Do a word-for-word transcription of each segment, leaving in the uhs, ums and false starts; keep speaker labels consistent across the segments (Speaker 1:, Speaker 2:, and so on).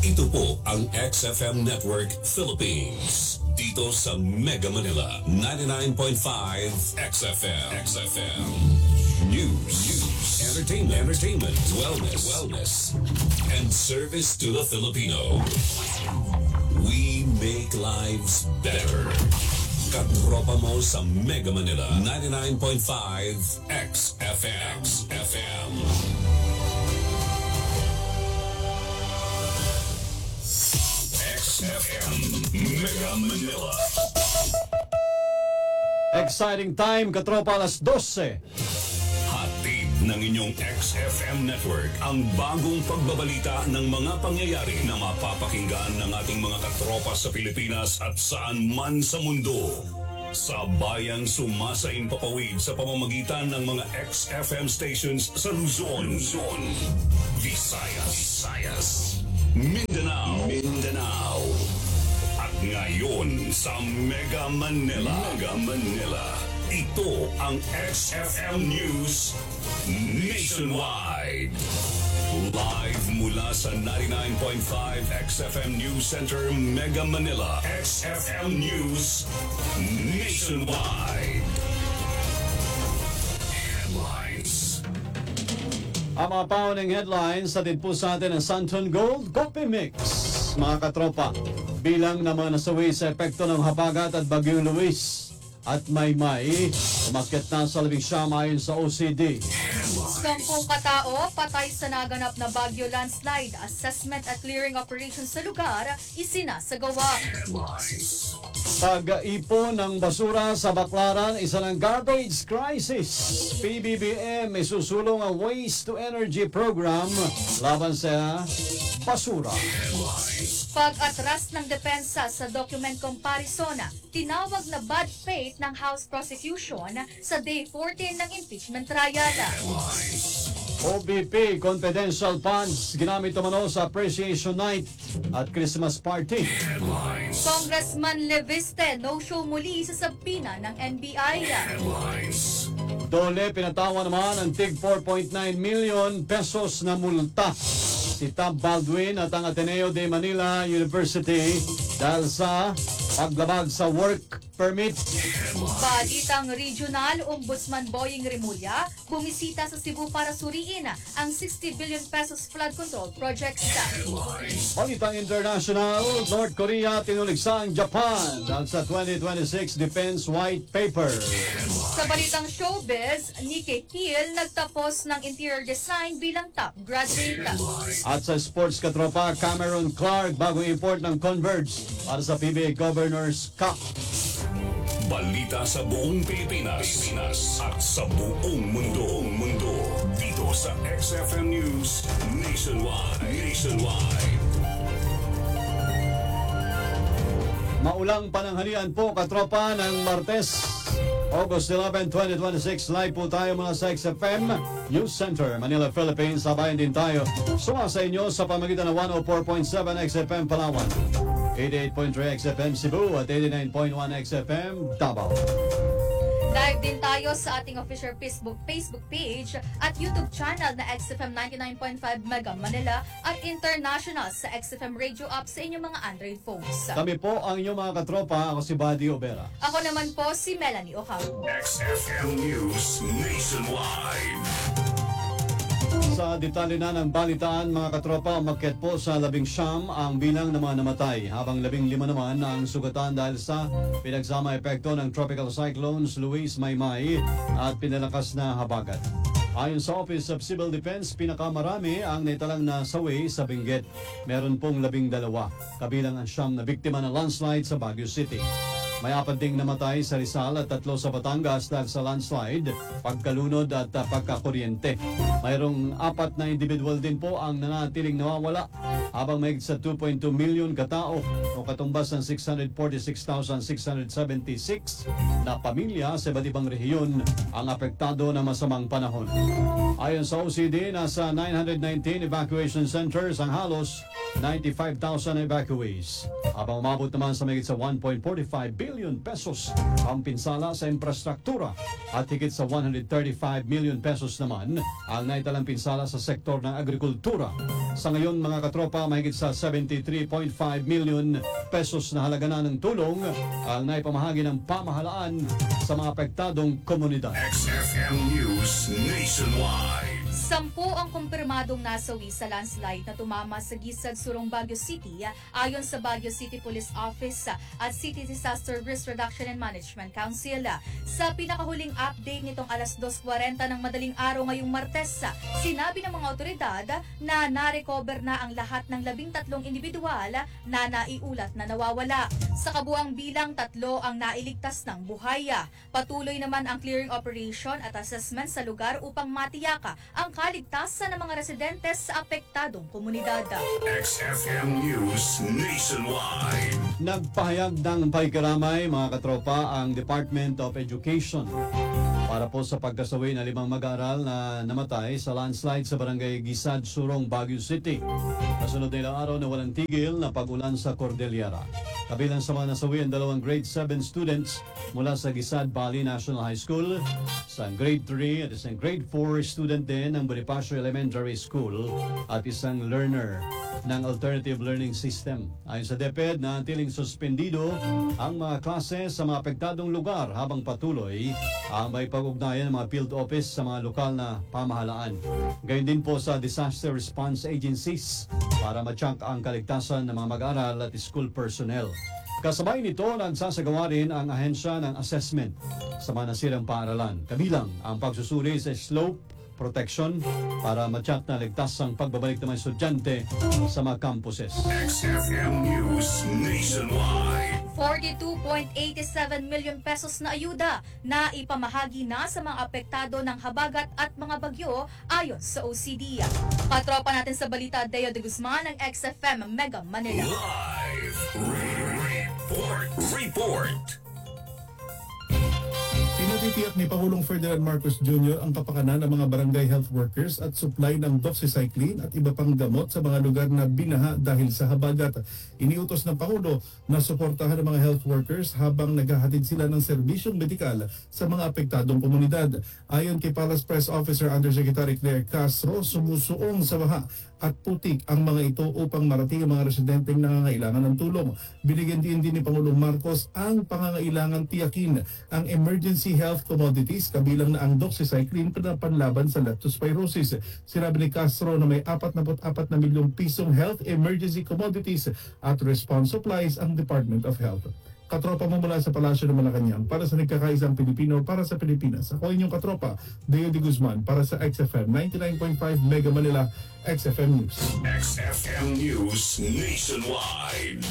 Speaker 1: Ito po ang X F M Network Philippines. Dito sa Mega Manila, ninety-nine point five X F M. X F M. News, news, entertainment, entertainment, wellness, wellness, and service to the Filipino. We make lives better. Katropa mo sa Mega Manila, ninety-nine point five X F M. X F M. X F M Mega Manila.
Speaker 2: Exciting time, katropa, alas dose.
Speaker 1: Hatid ng inyong X F M Network ang bagong pagbabalita ng mga pangyayari na mapapakinggan ng ating mga katropa sa Pilipinas at saan man sa mundo. Sa bayang sumasaing papawid sa pamamagitan ng mga X F M stations sa Luzon, Luzon, Visayas, Visayas, Mindanao, Mindanao, at ngayon sa Mega Manila, Mega Manila. Ito ang X F M News Nationwide. Live mula sa ninety-nine point five X F M News Center, Mega Manila. X F M News Nationwide. Headlines.
Speaker 2: Ang mga paunang headlines sa din po sa atin ang Santon Gold Coffee Mix. Mga katropa, bilang naman nasawi sa epekto ng habagat at Bagyong Luis at Maymay, umakyat na sa labing siyam ayon sa O C D.
Speaker 3: Sampung katao patay sa naganap na Bagyo landslide. Assessment at clearing operations sa lugar isinasagawa.
Speaker 2: Pag-ipon ng basura sa Baclaran, isa ng garbage crisis. P B B M may susulong ang Waste to Energy program laban sa basura.
Speaker 3: Pag-atras ng depensa sa document comparison, tinawag na bad faith ng House prosecution sa day fourteen ng impeachment trial.
Speaker 2: O B P confidential funds ginamit umano sa appreciation night at Christmas party.
Speaker 3: Congressman Leviste no-show muli sa sabina ng N B I.
Speaker 2: Dole pinatawa naman ang tig four point nine million pesos na multa si Tom Baldwin at ang Ateneo de Manila University dahil sa paglabag sa work permit.
Speaker 3: Balitang regional, Ombudsman Boying Remulla bumisita sa Cebu para suriin ang sixty billion pesos flood control projects.
Speaker 2: Balitang international, North Korea tinuligsa ang Japan dahil sa twenty twenty-six Defense White Paper.
Speaker 3: Sa balitang showbiz, Nikki Hill nagtapos ng interior design bilang top graduate.
Speaker 2: At sa sports katropa, Cameron Clark bagong import ng Converge para sa P B A Governors Cup.
Speaker 1: Balita sa buong Pilipinas, Pilipinas at sa buong mundo, buong mundo. Dito sa X F M News Nationwide, Nationwide.
Speaker 2: Maulang pananghalian po katropa ng Martes, August eleventh, twenty twenty-six. Live po tayo mula sa X F M News Center, Manila, Philippines. Sabayan din tayo suma sa inyo sa pamagitan ng one oh four point seven X F M Palawan, eighty-eight point three X F M Cebu at eighty-nine point one X F M Davao.
Speaker 3: Live din tayo sa ating official Facebook Facebook page at YouTube channel na X F M ninety-nine point five Mega Manila at international sa X F M Radio app sa inyong mga Android phones.
Speaker 2: Kami po ang inyong mga katropa. Ako si Buddy Obera.
Speaker 3: Ako naman po si Melanie Ocaw.
Speaker 1: X F M News Nationwide.
Speaker 2: Sa detalye na ng balitaan, mga katropa, umakyat po sa labing siyam ang bilang ng mga namatay, habang labing lima naman ang sugatan dahil sa pinagsama epekto ng Tropical Cyclones Luis, Maymay at pinalakas na habagat. Ayon sa Office of Civil Defense, pinakamarami ang naitalang nasawi sa Benguet. Meron pong labing dalawa, kabilang ang siyam na biktima ng landslide sa Baguio City. May apat ding namatay sa Rizal at tatlo sa Batangas dahil sa landslide, pagkalunod at uh, pagkakuryente. Mayroong apat na individual din po ang nanatiling nawawala, habang may sa two point two million katao o katumbas ng six hundred forty-six thousand six hundred seventy-six na pamilya sa iba't ibang rehiyon ang apektado ng masamang panahon. Ayon sa O C D, nasa nine hundred nineteen evacuation centers ang halos ninety-five thousand evacuees, habang umabot naman sa mahigit sa one point four five billion pesos ang pinsala sa infrastruktura at higit sa one hundred thirty-five million pesos naman ang naitalang pinsala sa sektor ng agrikultura. Sa ngayon mga katropa, mahigit sa seventy-three point five million pesos na halaga na ng tulong ang naipamahagi ng pamahalaan sa mga apektadong komunidad.
Speaker 1: X F M News Nationwide.
Speaker 3: Sampu ang kumpirmadong nasawi sa landslide na tumama sa Gisag, Surong, Baguio City ayon sa Baguio City Police Office at City Disaster Risk Reduction and Management Council. Sa pinakahuling update nitong alas dos forty ng madaling araw ngayong Martes, sinabi ng mga otoridad na na-recover na ang lahat ng labing tatlong individual na naiulat na nawawala. Sa kabuang bilang, tatlo ang nailigtas ng buhay. Patuloy naman ang clearing operation at assessment sa lugar upang matiyaka ang kaligtasan ng mga residente sa apektadong komunidad.
Speaker 1: X F M News Nationwide.
Speaker 2: Nagpahayag ng pakikiramay mga katropa ang Department of Education para po sa pagkasawi na limang mag-aaral na namatay sa landslide sa barangay Gisad, Surong, Baguio City. Kasunod na ilang araw na walang tigil na pag-ulan sa Cordillera. Kabilang sa mga nasawi ang dalawang grade seven students mula sa Gisad Valley National High School, sa grade three at isang grade four student din ng Bonifacio Elementary School at isang learner ng Alternative Learning System. Ayon sa DepEd, nanatiling suspendido ang mga klase sa mga apektadong lugar habang patuloy ang may pag-ugnayan ng mga field office sa mga lokal na pamahalaan. Gayon din po sa disaster response agencies para matyak ang kaligtasan ng mga mag-aaral at school personnel. Kasabay nito, nagsasagawa rin ang ahensya ng assessment sa mga nasirang paaralan. Kabilang ang pagsusuri sa slope protection para matyak na ligtas ang pagbabalik ng mga estudyante sa mga campuses.
Speaker 1: X F M News Nationwide.
Speaker 3: forty-two point eight seven million pesos na ayuda na ipamahagi na sa mga apektado ng habagat at mga bagyo ayon sa O C D. Katropa natin sa balita, Deo de Guzman ng X F M Mega Manila.
Speaker 1: Live report. Report.
Speaker 4: Pinatitiyak ni Pangulong Ferdinand Marcos Junior ang kapakanan ng mga barangay health workers at supply ng doxycycline at iba pang gamot sa mga lugar na binaha dahil sa habagat. Iniutos ng Pangulo na suportahan ng mga health workers habang naghahatid sila ng serbisyong medikal sa mga apektadong komunidad. Ayon kay Palace Press Officer Undersecretary Claire Castro, sumusuong sa baha at putik ang mga ito upang marating ang mga residenteng nangangailangan ng tulong. Binigyan din din ni Pangulong Marcos ang pangangailangan tiyakin ang emergency health commodities kabilang na ang doxycycline na panlaban sa leptospirosis. Sinabi ni Castro na may forty-four na milyong pisong health emergency commodities at response supplies ang Department of Health. Katropa mo mula sa Palasyo ng Malacanang para sa nagkakaisang Pilipino para sa Pilipinas. Ako inyong katropa, Deo de Guzman para sa X F M ninety-nine point five Mega Manila, X F M News.
Speaker 1: X F M News Nationwide.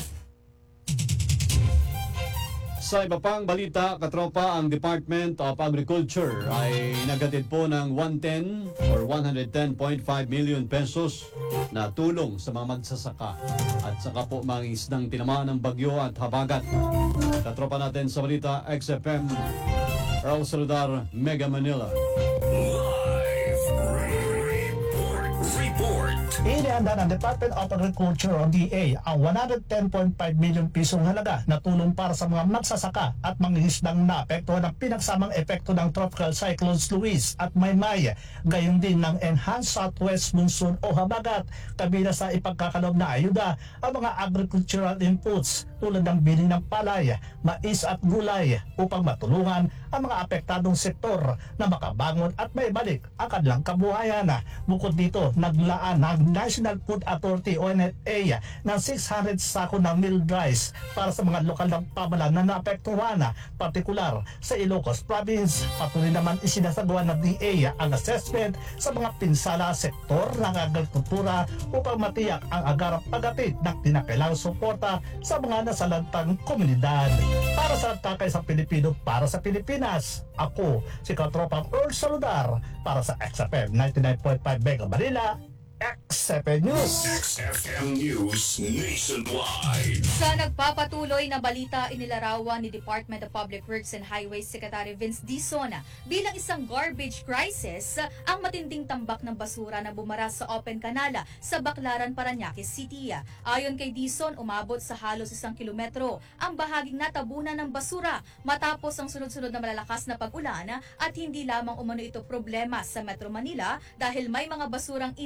Speaker 2: Sa iba pang balita, katropa, ang Department of Agriculture ay nagatid po ng one ten or one hundred ten point five million pesos na tulong sa mga magsasaka at saka po mga isdang tinamaan ng bagyo at habagat. Katropa natin sa balita, X F M Raul Saludar, Mega Manila.
Speaker 1: Live report. Report.
Speaker 5: Inihanda ng Department of Agriculture o D A ang one hundred ten point five million pisong halaga na tulong para sa mga magsasaka at mangingisdang naapektuhan ng pinagsamang epekto ng Tropical Cyclones Luis at Maymay, gayon din ng Enhanced Southwest Monsoon o habagat. Kabila sa ipagkakaloob na ayuda ang mga agricultural inputs tulad ng biling ng palay, mais at gulay upang matulungan ang mga apektadong sektor na makabangon at maibalik ang kanilang kabuhayan. Bukod dito, naglaan ng National Food Authority o N F A ng six hundred sako ng milled rice para sa mga lokal ng pamalan na naapektuhan, partikular sa Ilocos Province. Patuloy naman isinasagawa ng D A ang assessment sa mga pinsala sektor ng agrikultura upang matiyak ang agarang paghatid ng kinakailangang suporta sa mga nasalantang komunidad. Para sa Takay sa Pilipino, para sa Pilipinas, ako si Katropang Earl Saludar para sa X F M ninety-nine point five Mega Manila, X F M News.
Speaker 1: X F M News Nationwide.
Speaker 3: Sa nagpapatuloy na balita, inilarawan ni Department of Public Works and Highways Secretary Vince Dizon bilang isang garbage crisis ang matinding tambak ng basura na bumara sa open kanala sa Baclaran, Parañaque City. Ayon kay Dizon, umabot sa halos isang kilometro ang bahaging natabunan ng basura matapos ang sunod-sunod na malalakas na pag-ulan at hindi lamang umano ito problema sa Metro Manila dahil may mga basurang inanod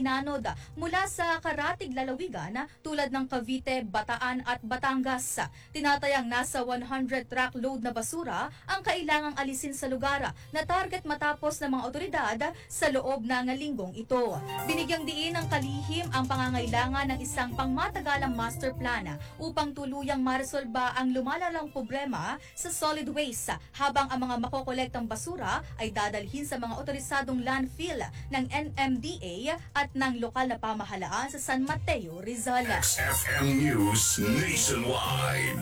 Speaker 3: mula sa karatig lalawigan tulad ng Cavite, Bataan at Batangas. Tinatayang nasa one hundred truckload na basura ang kailangang alisin sa lugar na target matapos ng mga otoridad sa loob ng linggong ito. Binigyang diin ng kalihim ang pangangailangan ng isang pangmatagalang master plan upang tuluyang maresolba ang lumalalang problema sa solid waste habang ang mga makokolektang basura ay dadalhin sa mga otorisadong landfill ng N M D A at ng lokal na pamahalaan sa San Mateo, Rizal.
Speaker 1: X F M News Nationwide.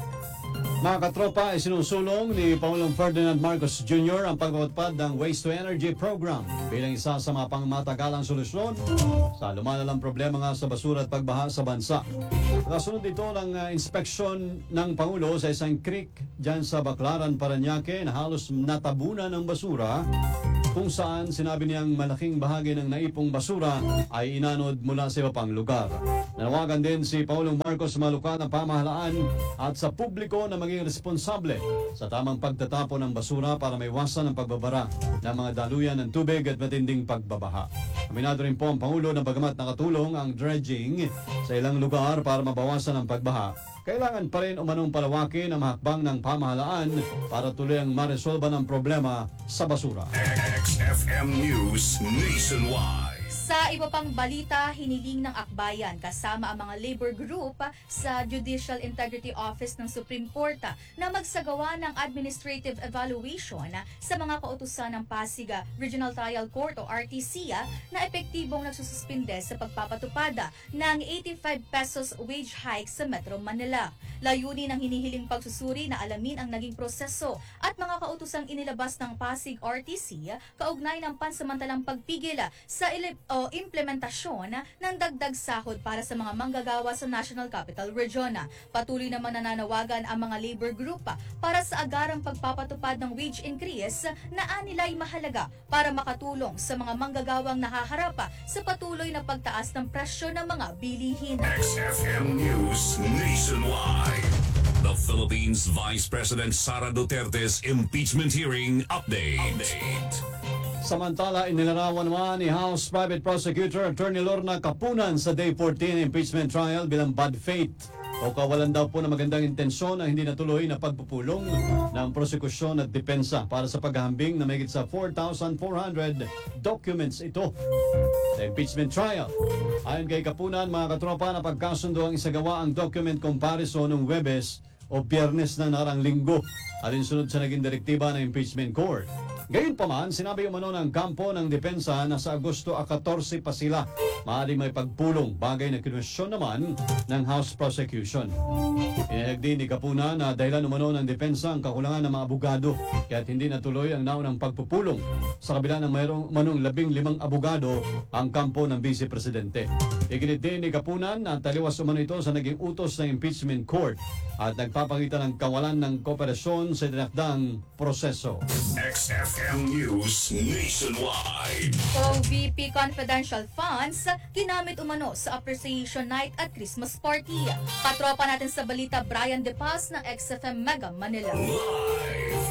Speaker 2: Mga katropa, isinusulong ni Pangulong Ferdinand Marcos Junior ang pagpapatupad ng Waste to Energy Program bilang isa sa mga pangmatagalang solusyon sa lumalalang problema nga sa basura at pagbaha sa bansa. Kasunod ito ng uh, inspeksyon ng Pangulo sa isang creek dyan sa Baclaran, Parañaque na halos natabunan ng basura, kung saan sinabi niyang malaking bahagi ng naipong basura ay inanod mula sa iba pang lugar. Nanawagan din si Pangulong Marcos sa mga lokal na pamahalaan at sa publiko na maging responsable sa tamang pagtatapon ng basura para maiwasan ang pagbabara ng mga daluyan ng tubig at matinding pagbabaha. Aminado rin po ang Pangulo na bagamat nakatulong ang dredging sa ilang lugar para mabawasan ang pagbaha, kailangan pa rin umanong palawakin ang hakbang ng pamahalaan para tuluyang maresolba ng problema sa basura.
Speaker 1: X F M News Nationwide.
Speaker 3: Sa iba pang balita, hiniling ng akbayan kasama ang mga labor group sa Judicial Integrity Office ng Supreme Court na magsagawa ng administrative evaluation sa mga kautusan ng Pasig Regional Trial Court o R T C na epektibong nagsususpinde sa pagpapatupad ng eighty-five pesos wage hike sa Metro Manila. Layunin ng hinihiling pagsusuri na alamin ang naging proseso at mga kautusang inilabas ng Pasig R T C kaugnay ng pansamantalang pagpigil sa ilip o implementasyon ng dagdag sahod para sa mga manggagawa sa National Capital Region. Patuloy naman nananawagan ang mga labor group para sa agarang pagpapatupad ng wage increase na anilay mahalaga para makatulong sa mga manggagawang nahaharap sa patuloy na pagtaas ng presyo ng mga bilihin.
Speaker 1: X F M News Nationwide. The Philippines Vice President Sara Duterte's impeachment hearing update. Update.
Speaker 2: Samantala, inilarawan naman ni House Private Prosecutor Attorney Lorna Kapunan sa Day fourteen impeachment trial bilang bad faith o kawalan daw po ng magandang intensyon na hindi natuloy na pagpupulong ng prosekusyon at depensa para sa paghahambing na mahigit sa four thousand four hundred documents ito sa impeachment trial. Ayon kay Kapunan, mga katropa, na pagkasundo ang isagawa ang document comparison ng Webes o Biyernes na narang linggo alinsunod sa naging direktiba ng impeachment court. Gayunpaman, sinabi umano ng kampo ng depensa na sa Agosto fourteen pa sila maaaring may pagpulong, bagay na kinwestiyon naman ng House Prosecution. Inihag din ni Kapunan na dahilan umano ng depensa ang kakulangan ng mga abogado kaya't hindi natuloy ang naunang pagpupulong sa kabila ng mayroong umanong labing limang abogado ang kampo ng Vice Presidente. Iginit din ni Kapunan na taliwas umano ito sa naging utos ng impeachment court at nagpapakita ng kawalan ng kooperasyon sa tinakdang proseso.
Speaker 1: X F M News Nationwide.
Speaker 3: O V P confidential funds ginamit umano sa appreciation night at Christmas party. Katropa natin sa balita, Brian De Paz ng X F M Mega Manila.
Speaker 1: Live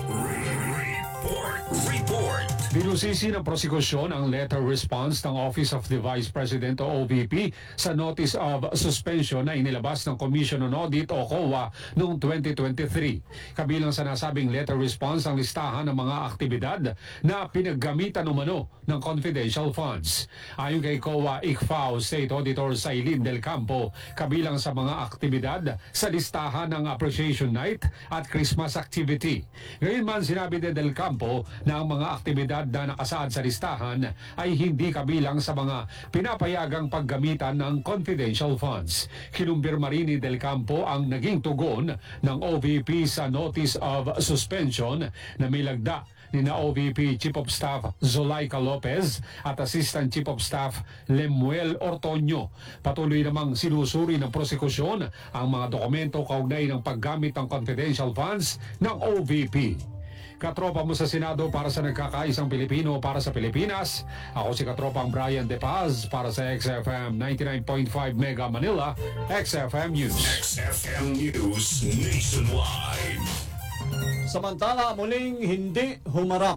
Speaker 1: report. Report.
Speaker 6: Binusisi ng prosekusyon ang letter response ng Office of the Vice President o O V P sa Notice of Suspension na inilabas ng Commission on Audit o C O A noong twenty twenty-three. Kabilang sa nasabing letter response ang listahan ng mga aktibidad na pinaggamitan umano ng confidential funds. Ayon kay C O A I C F A O State Auditor Sailin Del Campo, kabilang sa mga aktibidad sa listahan ng Appreciation Night at Christmas activity. Gayunman, sinabi ni Del Campo na ang mga aktibidad na nakasaad sa listahan ay hindi kabilang sa mga pinapayagang paggamitan ng confidential funds. Kinumpirma rin ni Del Campo ang naging tugon ng O V P sa Notice of Suspension na may lagda ni na O V P Chief of Staff Zulaika Lopez at Assistant Chief of Staff Lemuel Ortonio. Patuloy namang sinusuri ng prosekusyon ang mga dokumento kaugnay ng paggamit ng confidential funds ng O V P. Katropa mo sa Senado para sa nagkakaisang Pilipino para sa Pilipinas. Ako si Katropang Brian De Paz para sa X F M ninety-nine point five Mega Manila, X F M News.
Speaker 1: X F M News Nationwide.
Speaker 2: Samantala, muling hindi humarap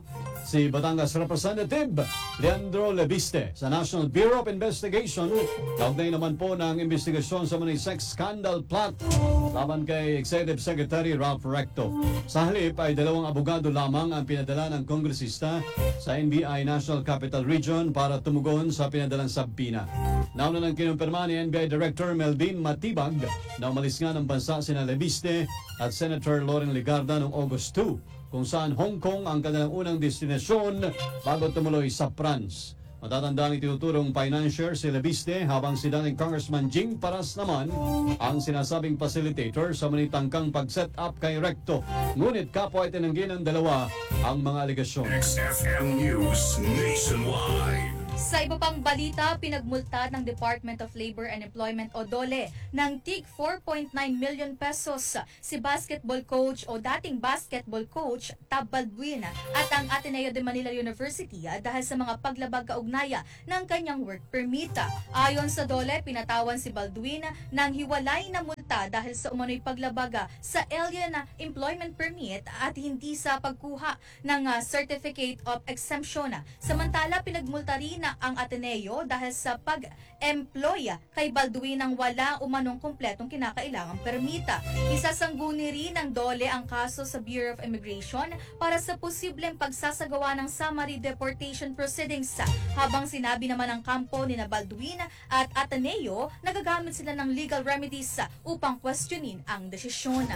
Speaker 2: si Batangas Representative Leandro Leviste sa National Bureau of Investigation. Kaugnay naman po ng investigasyon sa mga sex scandal plot laban kay Executive Secretary Ralph Recto. Sa halip ay dalawang abogado lamang ang pinadala ng kongresista sa N B I National Capital Region para tumugon sa pinadalang sabpina. Nauna nang kinumpirma ni N B I Director Melvin Matibag na umalis nga ng bansa sina Leviste at Senator Loren Legarda noong August two, kung saan Hong Kong ang kanilang unang destinasyon bago tumuloy sa France. Matatandang itinuturong financier si Leviste habang si dating Congressman Jing Paras naman ang sinasabing facilitator sa manitangkang pag-set up kay Recto. Ngunit kapwa itinanggi ng dalawa ang mga aligasyon.
Speaker 1: X F M News Nationwide.
Speaker 3: Sa iba pang balita, pinagmulta ng Department of Labor and Employment o DOLE ng tig four point nine million pesos si basketball coach o dating basketball coach Tab Balduin at ang Ateneo de Manila University dahil sa mga paglabag kaugnaya ng kanyang work permit. Ayon sa DOLE, pinatawan si Balduin ng hiwalay na multa dahil sa umano'y paglabag sa alien employment permit at hindi sa pagkuha ng Certificate of Exemption. Samantala, pinagmulta rin ang Ateneo dahil sa pag-employ kay Balduin ng wala umanong kumpletong kinakailangang permita. Isasangguni rin ng DOLE ang kaso sa Bureau of Immigration para sa posibleng pagsasagawa ng summary deportation proceedings. Habang sinabi naman ng kampo ni na Balduin at Ateneo, nagagamit sila ng legal remedies upang questionin ang desisyon.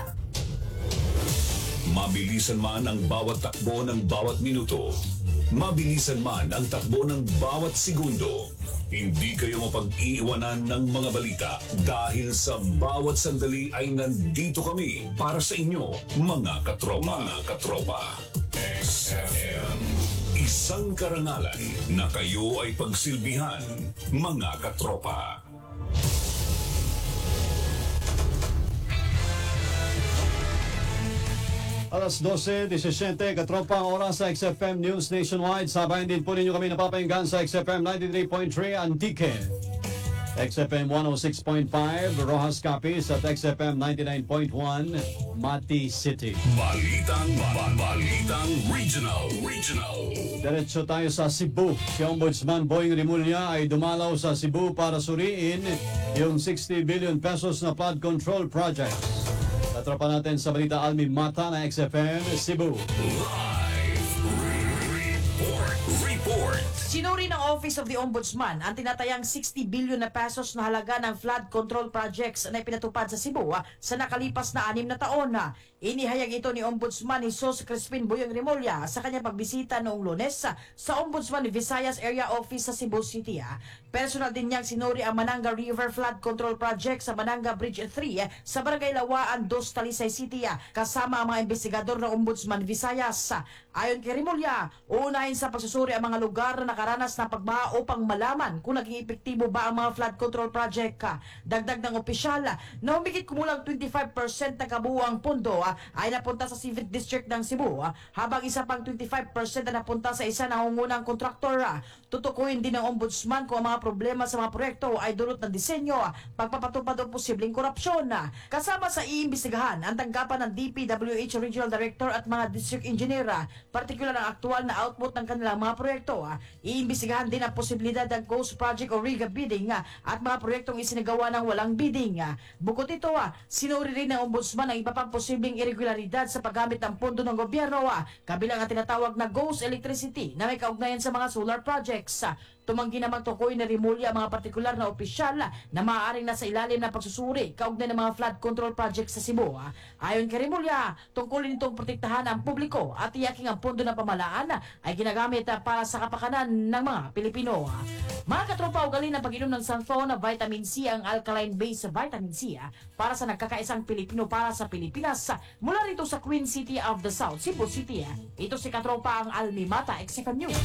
Speaker 1: Mabilisan man ang bawat takbo ng bawat minuto. Mabilisan man ang takbo ng bawat segundo. Hindi kayo mapag-iiwanan ng mga balita dahil sa bawat sandali ay nandito kami para sa inyo, mga katropa. Mga katropa. X F M. Isang karangalan na kayo ay pagsilbihan, mga katropa.
Speaker 2: Alas dose, disesyete, katropa ang oras sa X F M News Nationwide. Sabayan din po ninyo kami napapahinggan sa X F M ninety-three point three Antique, X F M one oh six point five Rojas Capiz at X F M ninety-nine point one Mati City.
Speaker 1: Balitang, ba- balitang regional, regional.
Speaker 2: Diretso tayo sa Cebu. Si Ombudsman Boying Rimulya ay dumalaw sa Cebu para suriin yung sixty billion pesos na flood control projects. Katropa natin sa balita Almi Mata na X F M Cebu.
Speaker 1: Live report, report.
Speaker 7: Sinuri ng Office of the Ombudsman ang tinatayang sixty billion na pesos na halaga ng flood control projects na ipinatupad sa Cebu sa nakalipas na anim na taon. Inihayag ito ni Ombudsman Jesus Crispin Boyong Rimulya sa kanyang pagbisita noong Lunes sa Ombudsman Visayas Area Office sa Cebu City. Personal din niyang sinuri ang Mananga River Flood Control Project sa Mananga Bridge three sa Barangay Lawaan two, Talisay City kasama ang mga investigador ng Ombudsman Visayas. Ayon kay Rimulya, uunahin sa pagsusuri ang mga lugar na nakaranas ng pagbaha upang malaman kung naging epektibo ba ang mga flood control project. Dagdag ng opisyal na humigit kumulang twenty-five percent ng kabuuang pondo ay napunta sa Civic District ng Cebu, habang isa pang twenty-five percent na napunta sa isa ng unang kontraktor. Tutukuyin din ng Ombudsman kung ang mga problema sa mga proyekto ay dulot ng disenyo, pagpapatupad o posibleng korupsyon. Kasama sa iimbestigahan ang tanggapan ng D P W H Regional Director at mga District Engineer, partikular ang aktual na output ng kanilang mga proyekto. Iimbestigahan din ang posibilidad ng ghost project o riga bidding at mga proyektong isinagawa ng walang bidding. Bukod ito, sinuri rin ng Ombudsman ang iba pang posibleng irregularidad sa paggamit ng pondo ng gobyerno, kabilang ang tinatawag na ghost electricity na may kaugnayan sa mga solar projects. Tumanggi namang tukoy na Rimulya ang mga partikular na opisyal na maaaring nasa ilalim ng pagsusuri kaugnay ng mga flood control projects sa Cebu. Ayon kay Rimulya, tungkulin itong protektahan ang publiko at tiyaking ang pondo ng pamahalaan ay ginagamit para sa kapakanan ng mga Pilipino. Mga katropa, ugali ng pag-inom ng Santhon na vitamin C ang alkaline-based vitamin C para sa nagkakaisang Pilipino para sa Pilipinas mula rito sa Queen City of the South, Cebu City. Ito si katropa ang Almi Mata, X F M News.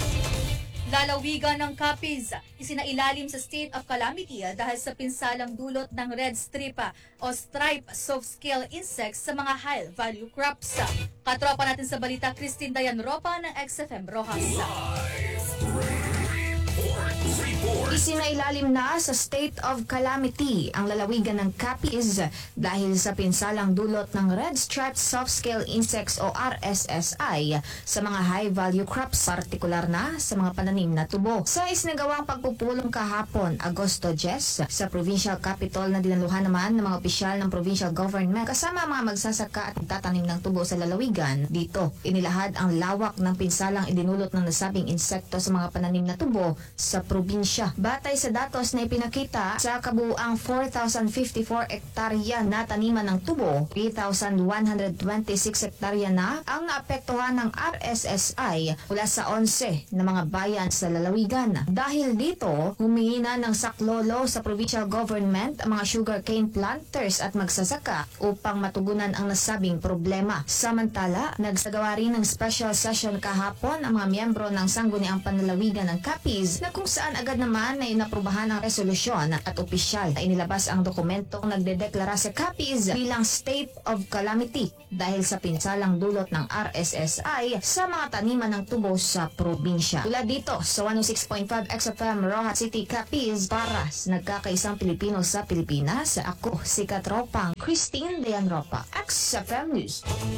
Speaker 3: Lalawigan ng Capiz, isinailalim sa state of calamity dahil sa pinsalang dulot ng red strip o stripe soft-scale insects sa mga high-value crops. Katropa natin sa balita, Christine Dayan Ropa ng X F M Rojas.
Speaker 1: Live report, report.
Speaker 8: Isinailalim na sa state of calamity ang lalawigan ng Capiz dahil sa pinsalang dulot ng Red Striped Soft-Scale Insects o R S S I sa mga high-value crops, partikular na sa mga pananim na tubo. Sa isinagawang pagpupulong kahapon, Agosto ten, sa provincial capital na dinaluhan naman ng mga opisyal ng provincial government kasama ang mga magsasaka at nagtatanim ng tubo sa lalawigan. Dito, inilahad ang lawak ng pinsalang idinulot ng nasabing insekto sa mga pananim na tubo sa probinsya. Batay sa datos na ipinakita, sa kabuuang four thousand fifty-four hektarya na taniman ng tubo, three thousand one hundred twenty-six hektarya na ang naapektuhan ng R S S I mula sa onse na mga bayan sa lalawigan. Dahil dito, humingi na ng saklolo sa provincial government ang mga sugarcane planters at magsasaka upang matugunan ang nasabing problema. Samantala, nagsagawa rin ng special session kahapon ang mga miyembro ng Sangguniang Panlalawigan ng Capiz na kung saan agad naman ay inaprubahan ang resolusyon at opisyal na inilabas ang dokumentong nagdedeklara sa Capiz bilang state of calamity dahil sa pinsalang dulot ng R S S I sa mga taniman ng tubo sa probinsya. Tula dito sa one oh six point five X F M Rohat City, Capiz, para sa nagkakaisang Pilipino sa Pilipinas, ako si Katropang Christine Dean Ropa, X F M News.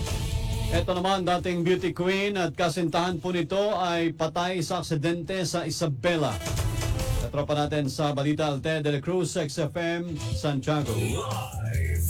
Speaker 2: Ito naman, dating beauty queen at kasintahan po nito ay patay sa aksidente sa Isabela. Katropa natin sa Balita Alte de la Cruz, X F M, Santiago.
Speaker 1: Live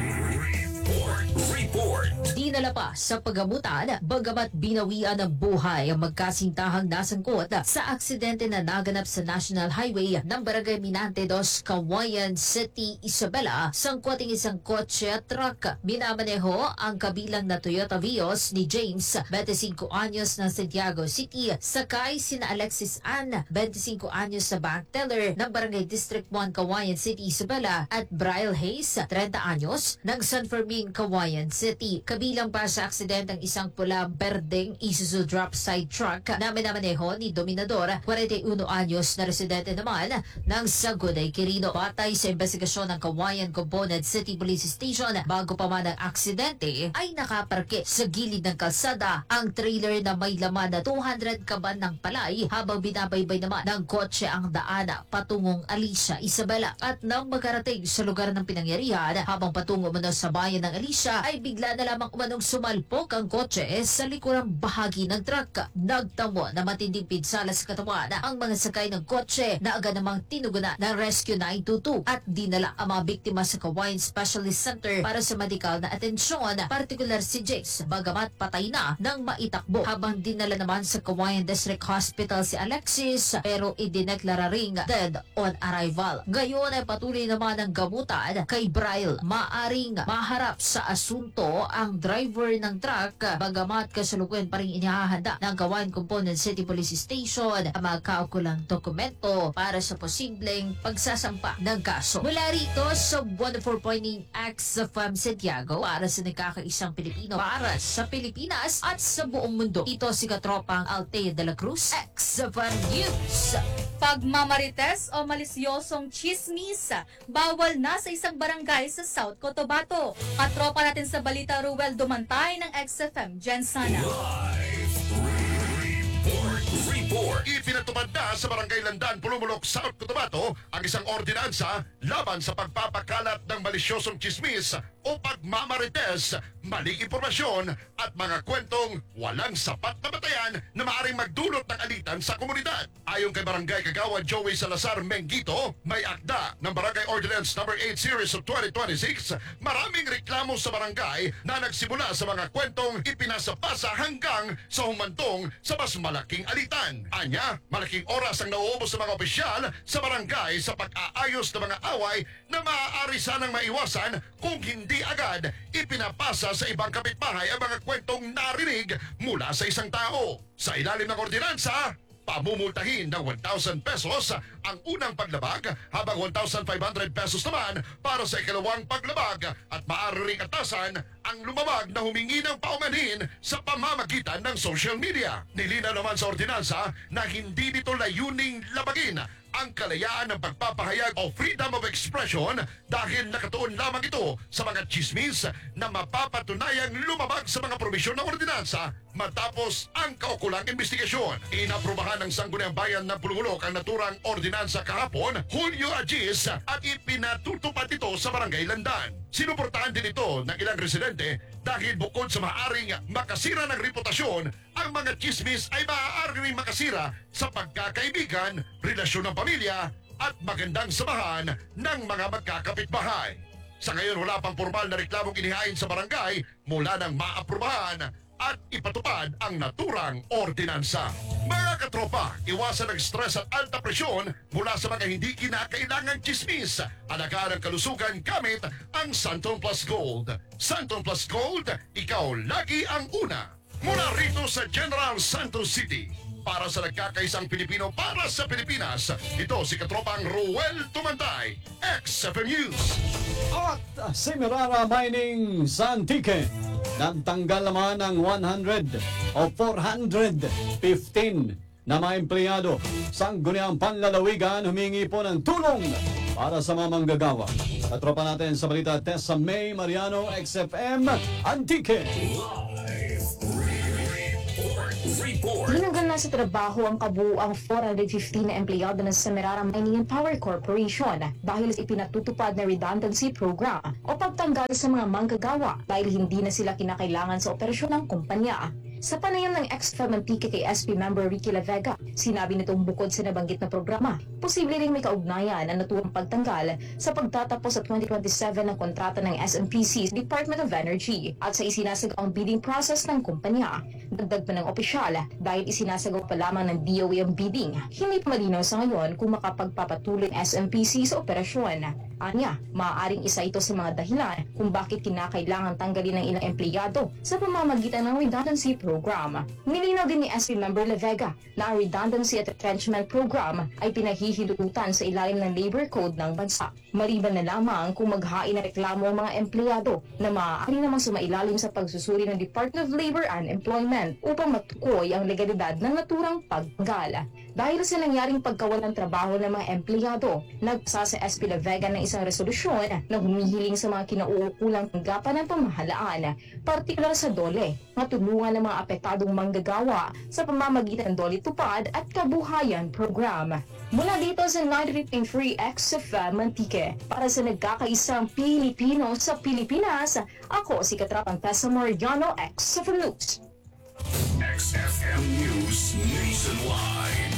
Speaker 1: report. Report.
Speaker 9: Dinala pa sa pagamutan, bagamat binawian ng buhay ang magkasintahang nasangkot sa aksidente na naganap sa National Highway ng Barangay Minante dos, Cawayan City, Isabela. Sangkot ang isang kotse at truck. Minamaneho ang kabilang na Toyota Vios ni James, twenty-five anyos ng Santiago City. Sakay sina Alexis Ann, twenty-five anyos na bank teller ng Barangay District one, Cawayan City, Isabela, at Brian Hayes, thirty anyos ng San Fermin, Cawayan City. Kabilang pa sa aksidente ang isang pula berdeng Isuzu drop side truck na minamaneho ni Dominador, forty-one anyos na residente naman ng Saguday, Quirino. Batay sa investigasyon ng Cawayan Component City Police Station, bago pa man ang aksidente ay nakaparke sa gilid ng kalsada ang trailer na may laman na two hundred kaban ng palay habang binabaybay naman ng kotse ang daana patungong Alicia, Isabela. At nang makarating sa lugar ng pinangyarihan habang patungo muna sa bayan ng Alicia ay bigla na lamang umanong sumalpok ang kotse sa likurang bahagi ng truck. Nagtamo na matinding pinsala sa katawan ang mga sakay ng kotse na agad namang tinuguna ng Rescue nine two two at dinala ang mga biktima sa Cawayan Specialist Center para sa medical na atensyon, partikular si Jace, bagamat patay na nang maitakbo, habang dinala naman sa Cawayan District Hospital si Alexis pero idineklara ring dead on arrival. Ngayon ay patuloy naman ang gamutan kay Bryle. Maaring maharap sa asunto ang driver ng truck, bagamat kasalukuyan pa rin inihahanda ng Cawayan Component City Police Station ang mga kaukulang dokumento para sa posibleng pagsasampa ng kaso. Mula rito sa one oh four point nine X F M Santiago, para sa nagkakaisang Pilipino, para sa Pilipinas at sa buong mundo. Ito si Katropang Altea de la Cruz, X F M News.
Speaker 3: Pagmamarites o malisyosong chismis, bawal na sa isang barangay sa South Cotabato. At tropa natin sa balita, Ruel Dumantay ng X F M, Jen Sana.
Speaker 1: Live report. Report.
Speaker 10: Ipinatupad na sa Barangay Landan, Pulumulok, South Cotabato ang isang ordinansa laban sa pagpapakalat ng malisyosong chismis o pagmamarites, maling impormasyon at mga kwentong walang sapat na batayan na maaaring magdulot ng alitan sa komunidad. Ayon kay Barangay Kagawad Joey Salazar Mengito, may akda ng Barangay Ordinance number eight Series of twenty twenty-six, maraming reklamo sa barangay na nagsimula sa mga kwentong ipinasapasa hanggang sa humantong sa mas malaking alitan. Anya, malaking oras ang nauubos sa mga opisyal sa barangay sa pag-aayos ng mga away na maaari sanang maiwasan kung hindi agad ipinapasa sa ibang kapitbahay ang mga kwentong narinig mula sa isang tao. Sa ilalim ng ordinansa, pamumultahin ng one thousand pesos ang unang paglabag habang one thousand five hundred pesos naman para sa ikalawang paglabag at maaari ring atasan ang lumabag na humingi ng paumanhin sa pamamagitan ng social media. Nilinaw naman sa ordinansa na hindi nito layuning labagin ang kalayaan ng pagpapahayag o freedom of expression dahil nakatuon lamang ito sa mga chismis na mapapatunayang lumabag sa mga probisyon ng ordinansa matapos ang kaukulang investigasyon. Inaprubahan ng Sangguniang Bayan ng Pulumulok ang naturang ordinansa kahapon, Hulyo Agis, at ipinatutupad ito sa Barangay Landan. Sinuportahan din ito ng ilang residente dahil bukod sa maaaring makasira ng reputasyon, ang mga chismis ay maaari rin makasira sa pagkakaibigan, relasyon ng pamilya at magandang samahan ng mga magkakapitbahay. Sa ngayon wala pang formal na reklamong inihain sa barangay mula nang maaprubahan at ipatupad ang naturang ordinansa. Mga katropa, iwasan ang stress at alta presyon mula sa mga hindi kinakailangang chismis. Alagaan ang kalusugan gamit ang Santon Plus Gold. Santon Plus Gold, ikaw lagi ang una. Mula rito sa General Santos City, para sa nagkakaisang Pilipino para sa Pilipinas, ito si katropang Ruel Tumantay, X F M News.
Speaker 2: At uh, si Mirara Mining sa Antique, nagtanggal naman ng one hundred o four hundred fifteen na mga empleyado. Sangguniang Panlalawigan humingi po ng tulong para sa mga manggagawa. Katropa natin sa balita, Tessa May Mariano, X F M Antique.
Speaker 1: Report.
Speaker 8: Tinanggal na sa trabaho ang kabuuang four hundred fifteen na empleyado ng Semirara Mining and Power Corporation dahil sa ipinatutupad na redundancy program o pagtanggal sa mga manggagawa dahil hindi na sila kinakailangan sa operasyon ng kumpanya. Sa panayam ng X-F M Antique kay S P member Ricky La Vega, sinabi nitong bukod sa nabanggit na programa, posible ring may kaugnayan ang naturang pagtanggal sa pagtatapos sa twenty twenty-seven ng kontrata ng S M P C sa Department of Energy at sa isinasagawang bidding process ng kumpanya. Dagdag pa ng opisyal, dahil isinasagaw pa lamang ng D O E ang bidding, hindi pa malinaw sa ngayon kung makapagpapatuloy ng S M P C sa operasyon. Anya, maaaring isa ito sa mga dahilan kung bakit kinakailangan tanggalin ng ilang empleyado sa pamamagitan ng redundancy program. Nilinaw din ni S P member La Vega na ang redundancy at retrenchment program ay pinahihindutan sa ilalim ng labor code ng bansa. Maliban na lamang kung maghain na reklamo ang mga empleyado na maaari namang sumailalim sa pagsusuri ng Department of Labor and Employment upang matukoy ang legalidad ng naturang pagtanggal. Dahil sa nangyaring pagkawalan ng trabaho ng mga empleyado, nagpasa sa S P La Vega ng isang resolusyon na humihiling sa mga kinauukulang tanggapan ng pamahalaan, partikular sa DOLE, matulungan ng mga apektadong manggagawa sa pamamagitan ng DOLE Tupad at Kabuhayan Program. Mula dito sa ninety-three point three X F M Antique, para sa nagkakaisang Pilipino sa Pilipinas, ako si Katrapang Tessa Mariano, X F M News.
Speaker 1: X F M News Nationwide.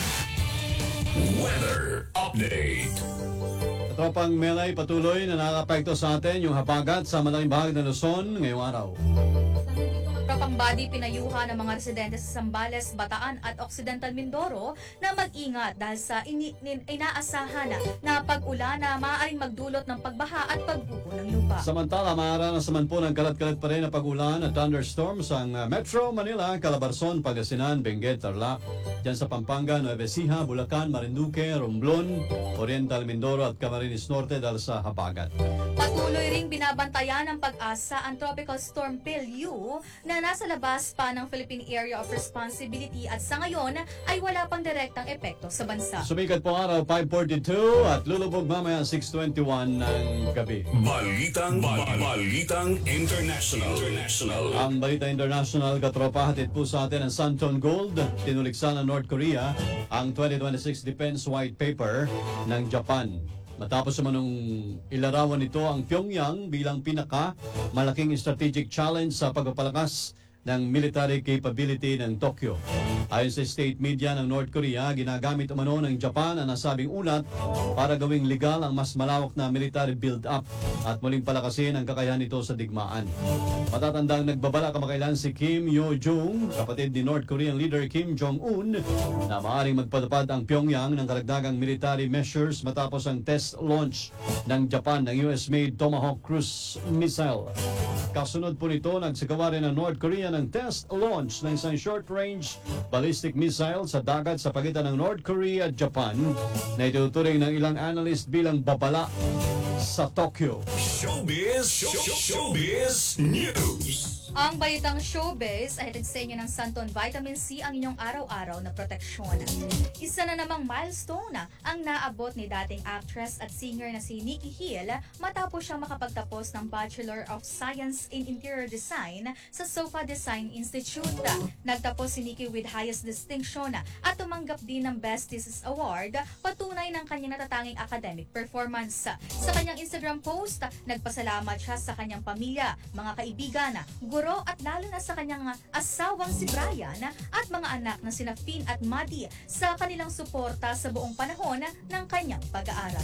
Speaker 1: Weather Update.
Speaker 2: Tropang Melay, patuloy na nakapekto sa atin yung habagat sa malaking bahagi ng Luzon ngayong araw.
Speaker 3: Tropang body pinayuhan ng mga residente sa Zambales, Bataan at Occidental Mindoro na mag-ingat dahil sa ini- nin- inaasahan na pag-ulan na maaaring magdulot ng pagbaha at pagbubo ng lupa.
Speaker 2: Samantala, maaranas naman po ng kalat-kalat pa rin na pag-ulan at thunderstorms ang uh, Metro Manila, Calabarzon, Pangasinan, Benguet, Tarlac, dyan sa Pampanga, Nueva Ecija, Bulacan, Marinduque, Romblon, Oriental Mindoro at Camarines Norte dahil sa habagat.
Speaker 3: Patuloy ring binabantayan ng pag-asa ang Tropical Storm Pelyu na nasa labas pa ng Philippine Area of Responsibility at sa ngayon ay wala pang direktang epekto sa bansa.
Speaker 2: Sumikat po araw five forty-two at lulubog mamaya six twenty-one ng gabi.
Speaker 1: Balitang, bal- Balitang International. International.
Speaker 2: Ang Balita International, katropa, hatid po sa atin ang Santon Gold. Tinuliksa ng North Korea ang twenty twenty-six Defense White Paper ng Japan. Matapos naman nung ilarawan nito ang Pyongyang bilang pinaka malaking strategic challenge sa pagpapalakas ng military capability ng Tokyo. Ayon sa state media ng North Korea, ginagamit umano ng Japan ang nasabing ulat para gawing legal ang mas malawak na military build-up at muling palakasin ang kakayahan nito sa digmaan. Matatandang nagbabala kamakailan si Kim Yo-jong, kapatid ni North Korean leader Kim Jong-un, na maaaring magpatupad ang Pyongyang ng karagdagang military measures matapos ang test launch ng Japan ng U S-made Tomahawk cruise missile. Kasunod po nito, nagsagawa rin ang North Korea ng test launch ng isang short-range ballistic missile sa dagat sa pagitan ng North Korea at Japan na ituturing ng ilang analyst bilang babala sa Tokyo.
Speaker 1: Showbiz, show, showbiz news.
Speaker 3: Ang balitang showbiz ay hatid sa inyo ng Santon Vitamin C, ang inyong araw-araw na proteksyon. Isa na namang milestone ang naabot ni dating actress at singer na si Nikki Hill matapos siyang makapagtapos ng Bachelor of Science in Interior Design sa SOFA Design Institute. Nagtapos si Nikki with highest distinction at tumanggap din ng Best Thesis Award, patunay ng kanyang natatanging academic performance. Sa kanyang Instagram post, nagpasalamat siya sa kanyang pamilya, mga kaibigan, guro at lalo na sa kanyang asawang si Brian at mga anak na sina Finn at Maddie sa kanilang suporta sa buong panahon ng kanyang pag-aaral.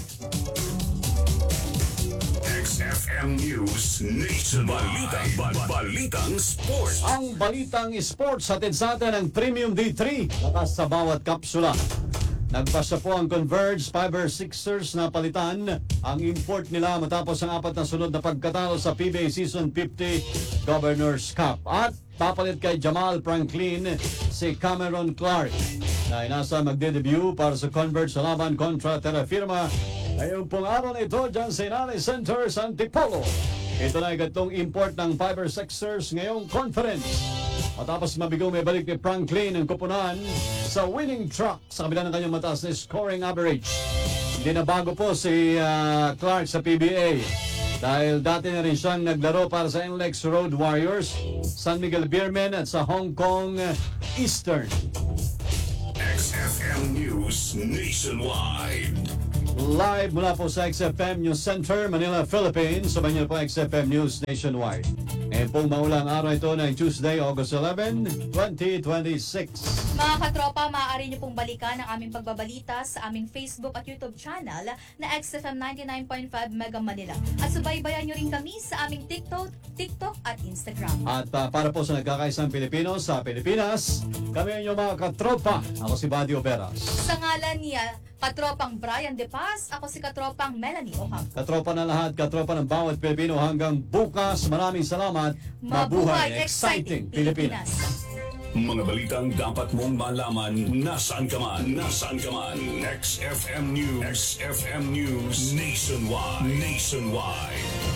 Speaker 1: X F M News Nation. Balitang, bal- balitang sports.
Speaker 2: Ang balitang sports hatid sa atin ng Premium D three. Lakas sa bawat kapsula. Nagpasa po ang Converge Fiber Sixers na palitan ang import nila matapos ang apat na sunod na pagkatalo sa P B A Season fifty Governors Cup. At papalit kay Jamal Franklin si Cameron Clark na inasa magde-debut para sa Converge sa laban kontra Terrafirma ngayong pong araw na ito dyan sa Inali Center sa Antipolo. Ito na igatong import ng Fiber Sixers ngayong conference. Matapos mabigo may balik ni Franklin ang kupunan sa winning track sa kabila ng kanyang mataas na scoring average. Hindi na bago po si uh, Clark sa P B A dahil dati na rin siyang naglaro para sa N L E X Road Warriors, San Miguel Beermen at sa Hong Kong Eastern.
Speaker 1: X F M News Nationwide.
Speaker 2: Live mula po sa X F M News Center, Manila, Philippines. Sabay niyo po X F M News Nationwide. Ngayon pong maulang araw ito ng Tuesday, August eleventh, twenty twenty-six.
Speaker 3: Mga katropa, maaari niyo pong balikan ang aming pagbabalita sa aming Facebook at YouTube channel na X F M ninety-nine point five Mega Manila. At subaybayan niyo rin kami sa aming TikTok, TikTok at Instagram.
Speaker 2: At uh, para po sa nagkakaisang Pilipino sa Pilipinas, kami ang inyong mga katropa. Ako si Buddy Oberas.
Speaker 3: Sa ngalan niya, Katropang Brian De Paz, ako si Katropang Melanie Ocampo.
Speaker 2: Katropa na lahat, katropa ng bawat Pilipino hanggang bukas. Maraming salamat. Mabuhay, exciting Pilipinas.
Speaker 1: Mga balitang dapat mong malaman nasaan ka man, nasaan ka man. X F M News, X F M News Nationwide, Nationwide.